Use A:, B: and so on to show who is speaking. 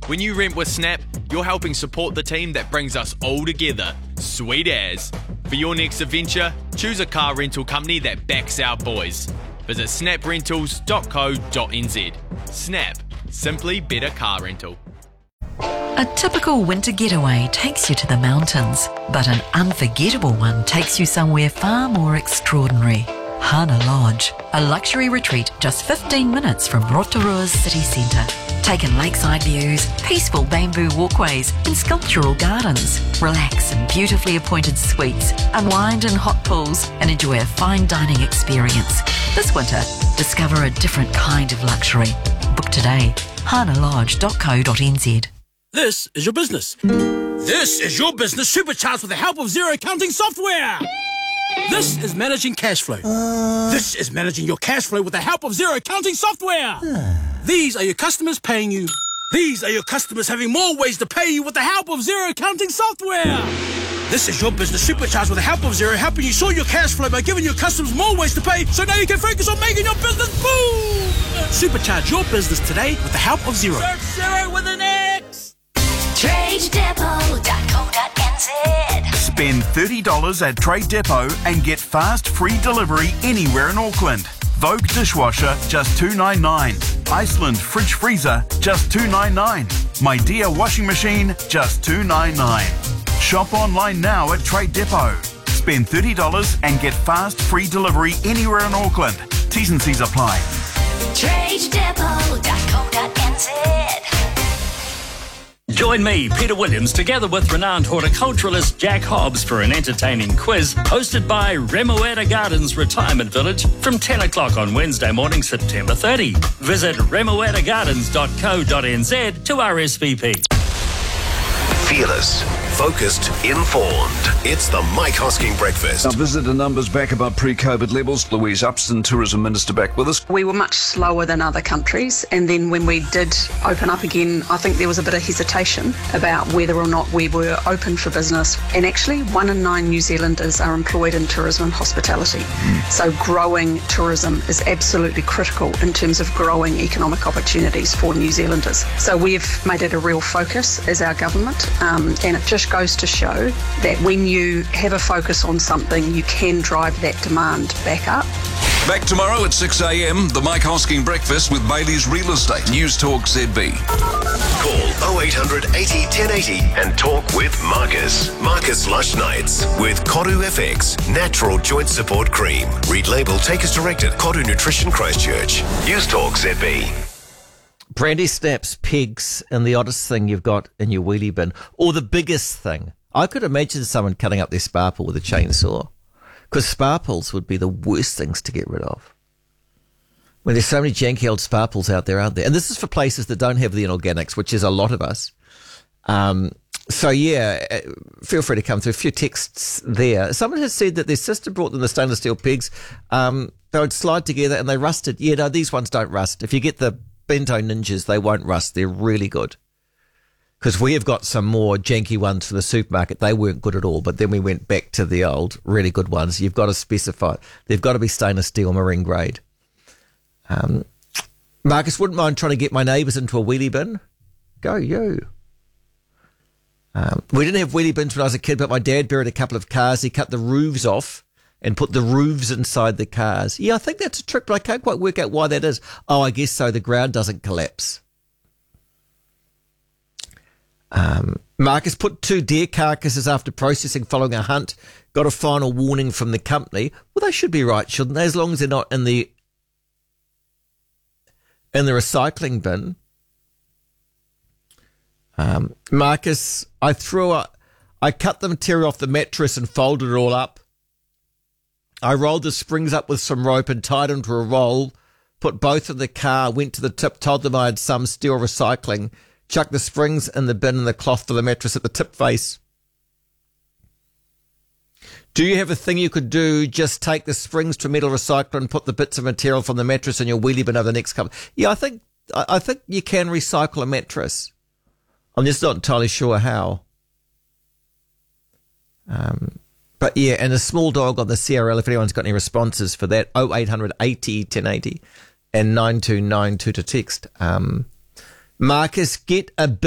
A: When you rent with Snap, you're helping support the team that brings us all together. Sweet as. For your next adventure, choose a car rental company that backs our boys. Visit snaprentals.co.nz. Snap. Simply better car rental.
B: A typical winter getaway takes you to the mountains, but an unforgettable one takes you somewhere far more extraordinary. Hana Lodge, a luxury retreat just 15 minutes from Rotorua's city centre. Take in lakeside views, peaceful bamboo walkways and sculptural gardens. Relax in beautifully appointed suites, unwind in hot pools and enjoy a fine dining experience. This winter, discover a different kind of luxury. Book today. hanalodge.co.nz.
C: This is your business. This is your business supercharged with the help of Xero accounting software. This is managing cash flow. This is managing your cash flow with the help of Xero accounting software. These are your customers paying you. These are your customers having more ways to pay you with the help of Xero accounting software. This is your business supercharged with the help of Xero, helping you sort your cash flow by giving your customers more ways to pay, so now you can focus on making your business boom. Supercharge your business today with the help of Xero.
D: Search Xero with an X. TradeDepot.co.nz.
E: Spend $30 at Trade Depot and get fast free delivery anywhere in Auckland. Vogue dishwasher, just $2.99. Iceland fridge freezer, just $2.99. My Dear washing machine, just $2.99. Shop online now at Trade Depot. Spend $30 and get fast free delivery anywhere in Auckland. T's and C's apply.
D: TradeDepot.co.nz.
F: Join me, Peter Williams, together with renowned horticulturalist Jack Hobbs for an entertaining quiz hosted by Remoeta Gardens Retirement Village from 10 o'clock on Wednesday morning, September 30. Visit remoetagardens.co.nz to RSVP.
G: Fearless, focused, informed. It's the Mike Hosking Breakfast.
H: Our visitor numbers back above pre-COVID levels. Louise Upston, Tourism Minister, back with us.
I: We were much slower than other countries, and then when we did open up again, I think there was a bit of hesitation about whether or not we were open for business. And actually, 1 in 9 New Zealanders are employed in tourism and hospitality. So growing tourism is absolutely critical in terms of growing economic opportunities for New Zealanders. So we've made it a real focus as our government. And it just goes to show that when you have a focus on something, you can drive that demand back up.
J: Back tomorrow at 6 a.m, the Mike Hosking Breakfast with Bailey's Real Estate. News Talk ZB.
G: Call 0800 80 1080 and talk with Marcus. Marcus Lush Nights with Koru FX Natural Joint Support Cream. Read label, take as directed. Koru Nutrition Christchurch. News Talk ZB.
K: Brandy snaps, pegs, and the oddest thing you've got in your wheelie bin, or the biggest thing. I could imagine someone cutting up their sparple with a chainsaw, because sparples would be the worst things to get rid of. When there's so many janky old sparples out there, aren't there? And this is for places that don't have the inorganics, which is a lot of us. So yeah, feel free to come through. A few texts there. Someone has said that their sister brought them the stainless steel pegs. They would slide together and they rusted. Yeah, no, these ones don't rust. If you get the Bento Ninjas, they won't rust. They're really good. Because we have got some more janky ones from the supermarket. They weren't good at all, but then we went back to the old, really good ones. You've got to specify. They've got to be stainless steel marine grade. Marcus, wouldn't mind trying to get my neighbours into a wheelie bin. Go you. We didn't have wheelie bins when I was a kid, but my dad buried a couple of cars. He cut the roofs off and put the roofs inside the cars. Yeah, I think that's a trick, but I can't quite work out why that is. Oh, I guess so. The ground doesn't collapse. Marcus, put 2 deer carcasses after processing following a hunt. Got a final warning from the company. Well, they should be right, shouldn't they? As long as they're not in the recycling bin. Marcus, I cut the material off the mattress and folded it all up. I rolled the springs up with some rope and tied them to a roll, put both in the car, went to the tip, told them I had some steel recycling, chucked the springs in the bin and the cloth for the mattress at the tip face. Do you have a thing you could do? Just take the springs to a metal recycler and put the bits of material from the mattress in your wheelie bin over the next couple. Yeah, I think you can recycle a mattress. I'm just not entirely sure how. But yeah, and a small dog on the CRL, if anyone's got any responses for that, 0800 80 1080 and 9292 to text. Marcus, get a